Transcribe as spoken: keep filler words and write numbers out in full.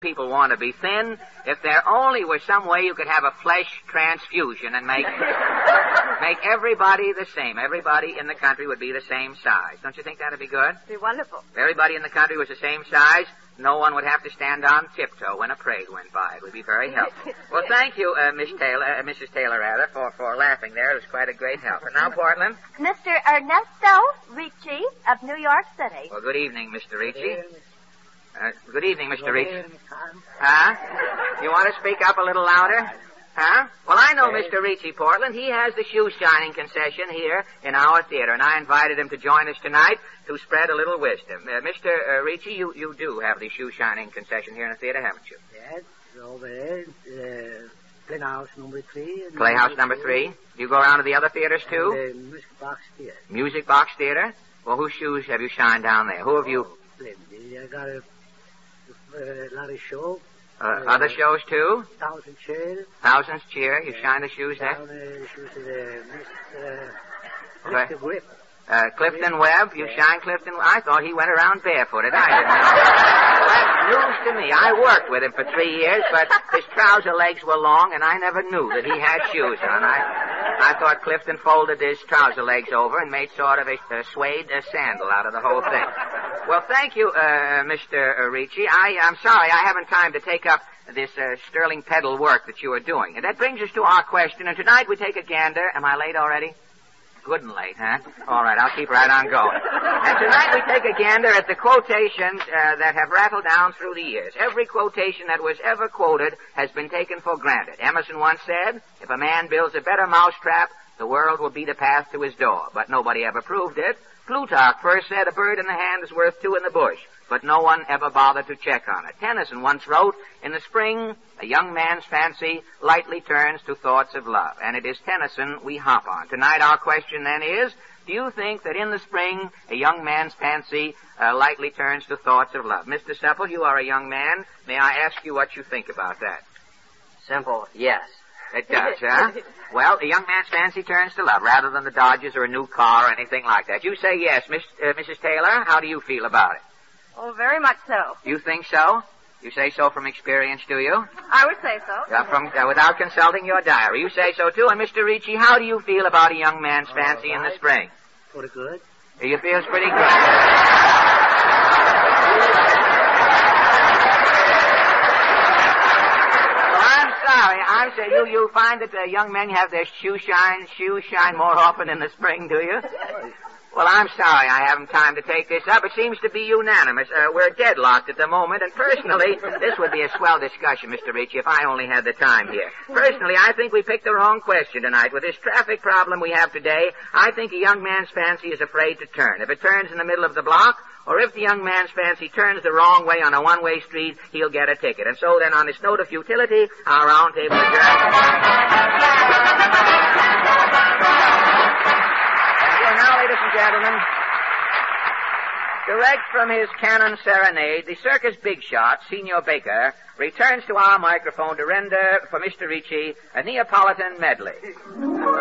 people want to be thin. If there only was some way you could have a flesh transfusion and make make everybody the same. Everybody in the country would be the same size. Don't you think that would be good? It'd be wonderful. If everybody in the country was the same size, no one would have to stand on tiptoe when a parade went by. It would be very helpful. Well, thank you, uh, Miss Taylor, uh, Missus Taylor, rather, for, for laughing there. It was quite a great help. And now, Portland. Mister Ernesto Ricci of New York City. Well, good evening, Mister Ricci. Uh, good evening, Mister Ricci. Huh? You want to speak up a little louder? Huh? Well, I know Mister Ricci, Portland. He has the shoe shining concession here in our theater, and I invited him to join us tonight to spread a little wisdom. Uh, Mister Uh, Ricci, you, you do have the shoe shining concession here in the theater, haven't you? Yes, over there, uh, Playhouse number three. Playhouse number three. Do you go around to the other theaters, too? And, uh, Music Box Theater. Music Box Theater? Well, whose shoes have you shined down there? Who have you... Oh, plenty. I got a, a lot of shows. Uh, uh, other shows, too? Thousand Cheers. Thousands Cheer. You shine the shoes there? Down, uh, shoes of the Mister Uh, Okay. Mister Grip. Uh, Clifton Webb. You shine Clifton. I thought he went around barefooted. I didn't know. That's news to me. I worked with him for three years, but his trouser legs were long, and I never knew that he had shoes on. I, I thought Clifton folded his trouser legs over and made sort of a, a suede a sandal out of the whole thing. Well, thank you, uh, Mister Ricci. I, I'm sorry I haven't time to take up this uh, sterling pedal work that you are doing. And that brings us to our question, and tonight we take a gander. Am I late already? Good and late, huh? All right, I'll keep right on going. And tonight we take a gander at the quotations uh, that have rattled down through the years. Every quotation that was ever quoted has been taken for granted. Emerson once said, if a man builds a better mousetrap, the world will be the path to his door. But nobody ever proved it. Plutarch first said a bird in the hand is worth two in the bush, but no one ever bothered to check on it. Tennyson once wrote, in the spring, a young man's fancy lightly turns to thoughts of love. And it is Tennyson we hop on. Tonight our question then is, do you think that in the spring, a young man's fancy uh, lightly turns to thoughts of love? Mister Sepple, you are a young man. May I ask you what you think about that? Simple, yes. It does, huh? Well, a young man's fancy turns to love rather than the Dodgers or a new car or anything like that. You say yes. Miss, uh, Missus Taylor, how do you feel about it? Oh, very much so. You think so? You say so from experience, do you? I would say so. Uh, from uh, without consulting your diary. You say so, too. And Mister Ricci, how do you feel about a young man's fancy right. in the spring? Pretty good. You feels pretty good. Sorry, I'm saying you, you find that uh, young men have their shoe shine, shoes shine more often in the spring, do you? Well, I'm sorry I haven't time to take this up. It seems to be unanimous. Uh, we're deadlocked at the moment, and personally, this would be a swell discussion, Mister Ricci, if I only had the time here. Personally, I think we picked the wrong question tonight. With this traffic problem we have today, I think a young man's fancy is afraid to turn. If it turns in the middle of the block, or if the young man's fancy turns the wrong way on a one-way street, he'll get a ticket. And so then, on this note of futility, our round table adjourned. And now, ladies and gentlemen, direct from his Cannon Serenade, the circus big shot, Senor Baker, returns to our microphone to render for Mister Ricci a Neapolitan medley.